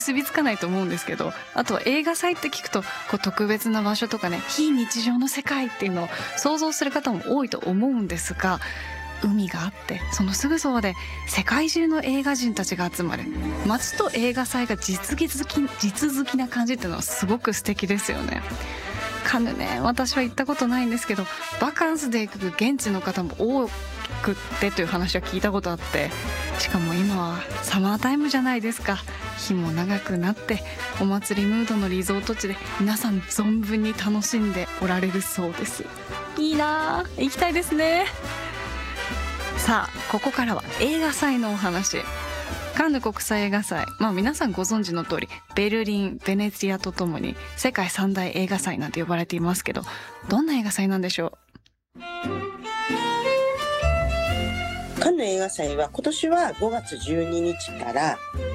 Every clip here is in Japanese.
結びつかないと思うんですけど、あとは映画祭って聞くとこう特別な場所とかね、非日常の世界っていうのを想像する方も多いと思うんですが、海があってそのすぐそばで世界中の映画人たちが集まる街と映画祭が地続きな感じっていうのはすごく素敵ですよね。カンヌね、私は行ったことないんですけど、バカンスで行く現地の方も多くってという話は聞いたことあって、しかも今はサマータイムじゃないですか。日も長くなってお祭りムードのリゾート地で皆さん存分に楽しんでおられるそうです。いいなぁ、行きたいですね。さあここからは映画祭のお話。カンヌ国際映画祭、皆さんご存知の通りベルリン、ベネツィアとともに世界三大映画祭なんて呼ばれていますけど、どんな映画祭なんでしょう。 カンヌ映画祭は今年は5月12日から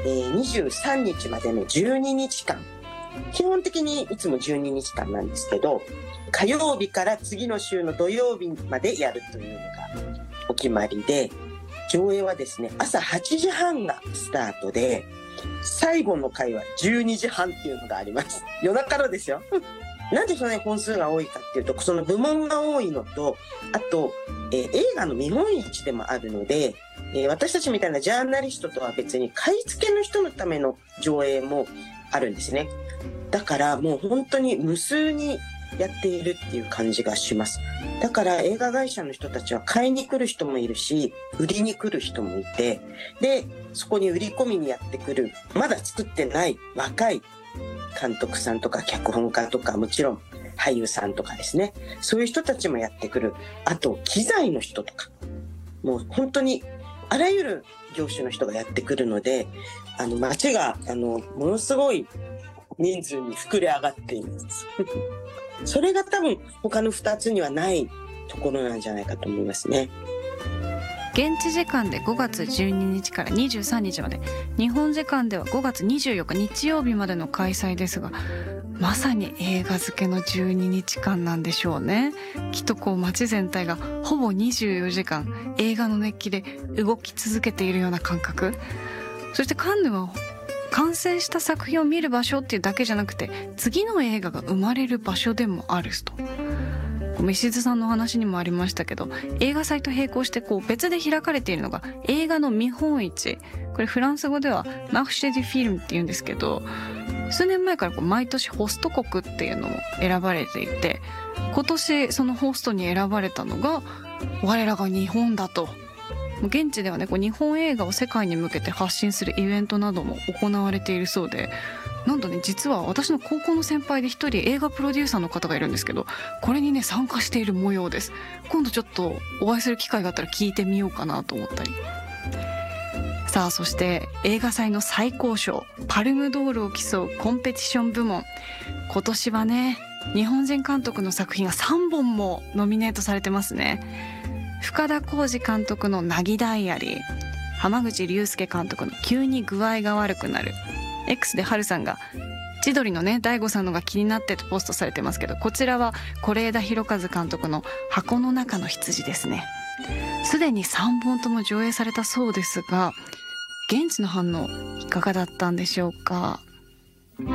23日までの12日間、基本的にいつも12日間なんですけど、火曜日から次の週の土曜日までやるというのがお決まりで、上映はですね、朝8時半がスタートで、最後の回は12時半っていうのがあります。夜中のですよ。なんでそんなに本数が多いかっていうと、その部門が多いのと、あと、映画の見本市でもあるので、私たちみたいなジャーナリストとは別に買い付けの人のための上映もあるんですね。だからもう本当に無数にやっているっていう感じがします。だから映画会社の人たちは買いに来る人もいるし、売りに来る人もいて、でそこに売り込みにやってくるまだ作ってない若い監督さんとか脚本家とか、もちろん俳優さんとかですね、そういう人たちもやってくる。あと機材の人とか、もう本当にあらゆる業種の人がやってくるので、街がものすごい人数に膨れ上がっていますそれが多分他の2つにはないところなんじゃないかと思いますね。 現地時間で5月12日から23日まで、日本時間では5月24日日曜日までの開催ですが、まさに映画漬けの12日間なんでしょうね。きっとこう街全体がほぼ24時間映画の熱気で動き続けているような感覚。そしてカンヌは完成した作品を見る場所っていうだけじゃなくて、次の映画が生まれる場所でもあると。石津さんの話にもありましたけど、映画祭と並行してこう別で開かれているのが映画の見本市。これフランス語ではマルシェ・デュ・フィルムって言うんですけど、数年前からこう毎年ホスト国っていうのも選ばれていて、今年そのホストに選ばれたのが我らが日本だと。現地ではね、こう日本映画を世界に向けて発信するイベントなども行われているそうで、なんとね、実は私の高校の先輩で一人映画プロデューサーの方がいるんですけど、これにね参加している模様です。今度ちょっとお会いする機会があったら聞いてみようかなと思ったり。さあ、そして映画祭の最高賞パルムドールを競うコンペティション部門、今年はね日本人監督の作品が3本もノミネートされてますね。深田晃司監督の凪ダイアリー、濱口竜介監督の急に具合が悪くなる、 X で春さんが千鳥のね大悟さんのが気になってとポストされてますけど、こちらは是枝裕和監督の箱の中の羊ですね。すでに3本とも上映されたそうですが、現地の反応いかがだったんでしょうか。 特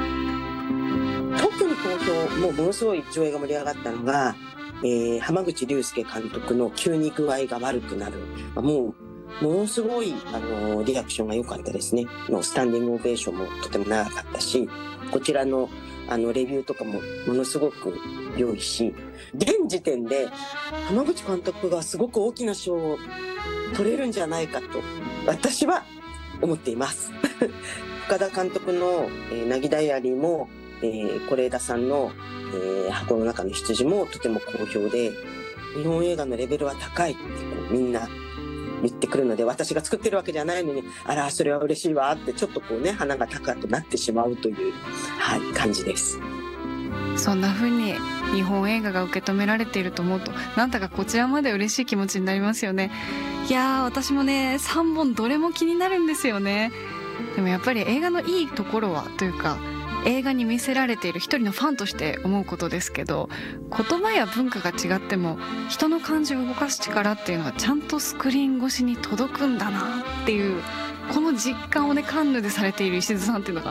に好評、ものすごい上映が盛り上がったのが、濱口竜介監督の急に具合が悪くなる。ものすごいリアクションが良かったですね。スタンディングオベーションもとても長かったし、こちらのレビューとかもものすごく良いし、現時点で濱口監督が是枝大きな賞を取れるんじゃないかと私は思っています深田監督の凪ダイアリーも是枝さんの箱の中の羊もとても好評で、日本映画のレベルは高いってみんな言ってくるので、私が作ってるわけじゃないのに、あらそれは嬉しいわってちょっとこうね鼻が高くなってしまうという、感じです。 そんな風に日本映画が受け止められていると思うと、なんだかこちらまで嬉しい気持ちになりますよね。いやー、私もね3本どれも気になるんですよね。でもやっぱり映画のいいところはというか、映画に見せられている一人のファンとして思うことですけど、言葉や文化が違っても人の感情を動かす力っていうのはちゃんとスクリーン越しに届くんだなっていうこの実感をねカンヌでされている石津さんっていうのが